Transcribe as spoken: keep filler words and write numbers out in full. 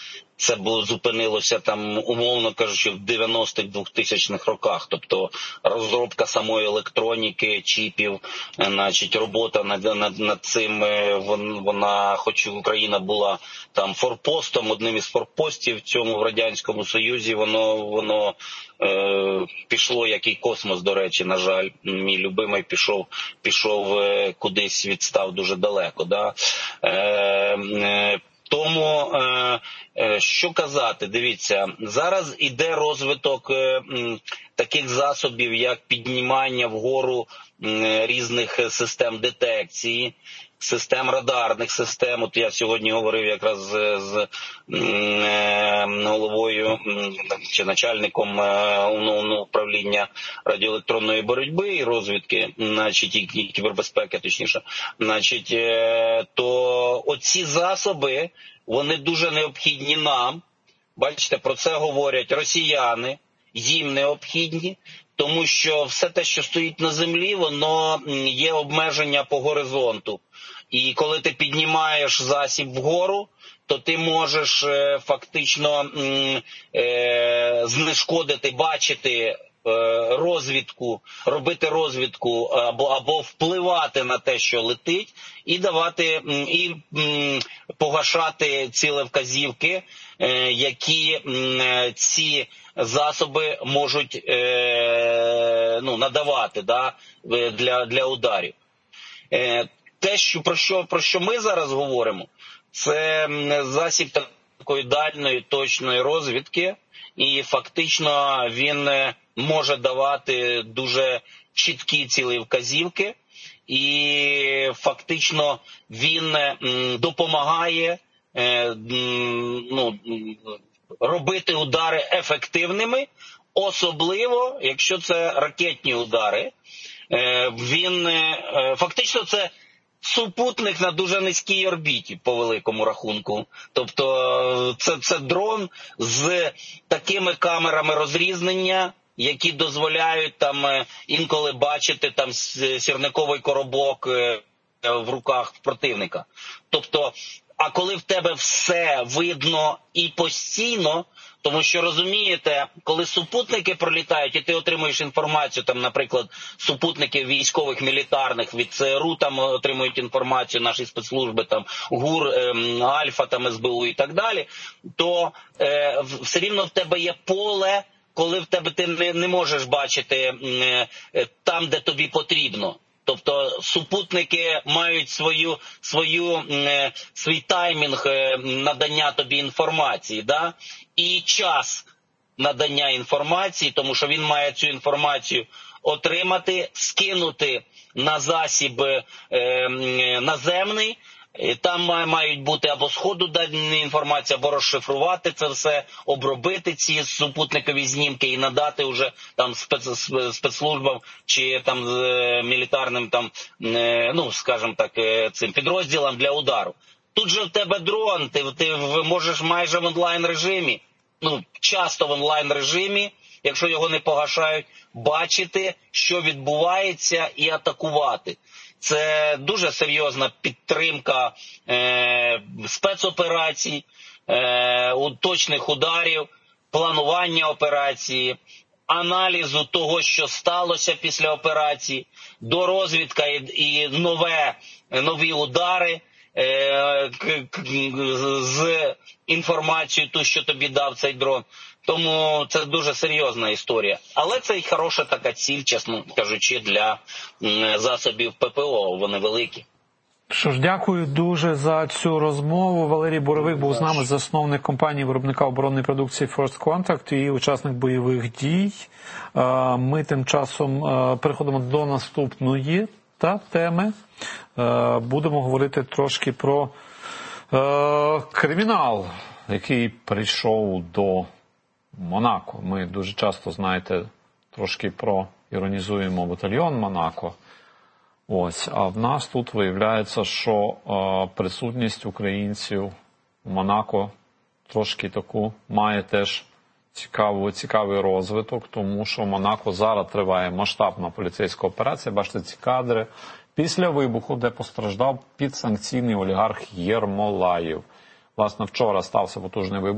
це було зупинилося там, умовно кажучи, в дев'яностих, двохтисячних роках. Тобто розробка самої електроніки, чіпів, значить, робота над, над, над цим, вона, хоч Україна була там форпостом, одним із форпостів в цьому в Радянському Союзі, воно, воно е, пішло, як і космос, до речі, на жаль. Мій любимий пішов, пішов е, кудись, відстав дуже далеко. Да? Е, е, Тому, е, е, що казати, дивіться, зараз іде розвиток е, м, таких засобів, як піднімання вгору м, різних систем детекції, систем радарних систем. От я сьогодні говорив якраз з, з е, головою чи начальником е, управління радіоелектронної боротьби і розвідки, значить, і, і кібербезпеки, точніше, значить, е, то оці засоби, вони дуже необхідні нам. Бачите, про це говорять росіяни, їм необхідні, тому що все те, що стоїть на землі, воно є обмеження по горизонту. І коли ти піднімаєш засіб вгору, то ти можеш е, фактично е, знешкодити, бачити розвідку, робити розвідку або, або впливати на те, що летить, і давати, і погашати цілевказівки, які ці засоби можуть ну, надавати, да, для, для ударів. Те, що, про, що, про що ми зараз говоримо, це засіб такої дальної, точної розвідки, і фактично він може давати дуже чіткі цілевказівки, і фактично він допомагає ну, робити удари ефективними, особливо, якщо це ракетні удари. Він фактично це супутник на дуже низькій орбіті, по великому рахунку. Тобто це, це дрон з такими камерами розрізнення, які дозволяють там інколи бачити там сірниковий коробок в руках противника. Тобто, а коли в тебе все видно і постійно, тому що, розумієте, коли супутники пролітають і ти отримуєш інформацію, там, наприклад, супутники військових, мілітарних від ЦРУ там отримують інформацію, наші спецслужби, там, ГУР, е, Альфа, там, ес бе у і так далі, то е, все рівно в тебе є поле, коли в тебе ти не, не можеш бачити е, е, там, де тобі потрібно. Тобто супутники мають свою, свою, е, свій таймінг е, надання тобі інформації, да? І час надання інформації, тому що він має цю інформацію отримати, скинути на засіб е, е, наземний. Там мають бути або сходу дані інформація, або розшифрувати це все, обробити ці супутникові знімки і надати вже там спец, спецслужбам чи там мілітарним там, ну, скажімо так, цим підрозділам для удару. Тут же в тебе дрон, ти, ти можеш майже в онлайн режимі, ну, часто в онлайн режимі, якщо його не погашають, бачити, що відбувається, і атакувати. Це дуже серйозна підтримка е, спецоперацій, е, точних ударів, планування операції, аналізу того, що сталося після операції, дорозвідка і, і нове, нові удари е, к, к, з інформацією, ту, що тобі дав цей дрон. Тому це дуже серйозна історія. Але це й хороша така ціль, чесно кажучи, для засобів ППО. Вони великі. Що ж, дякую дуже за цю розмову. Валерій Боровик був з нами, засновник компанії виробника оборонної продукції First Contact і учасник бойових дій. Ми тим часом переходимо до наступної та теми. Будемо говорити трошки про кримінал, який прийшов до Монако. Ми дуже часто, знаєте, трошки проіронізуємо батальйон Монако. Ось, а в нас тут виявляється, що е, присутність українців в Монако трошки таку має теж цікаву, цікавий розвиток, тому що в Монако зараз триває масштабна поліцейська операція. Бачите ці кадри. Після вибуху, де постраждав підсанкційний олігарх Єрмолаєв. Власне, вчора стався потужний вибух.